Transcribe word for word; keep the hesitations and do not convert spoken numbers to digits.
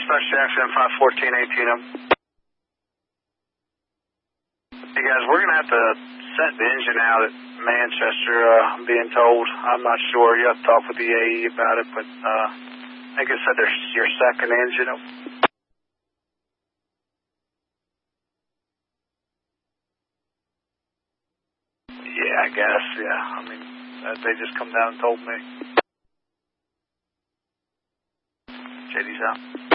Dispatch Jackson, five fourteen eighteen. Hey guys, we're going to have to set the engine out at Manchester, uh, I'm being told. I'm not sure. You have to talk with the A E about it, but uh, I think it said there's your second engine. Yeah, I guess, yeah. I mean, uh, they just come down and told me. J D's out.